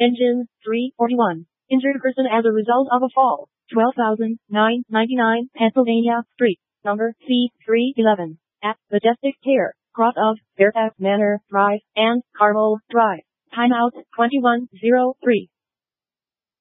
Engine 341. Injured person as a result of a fall. 12,999 Pennsylvania Street, number C311, at Majestic Pier, cross of Fairfax Manor Drive and Carmel Drive. Timeout 21:03.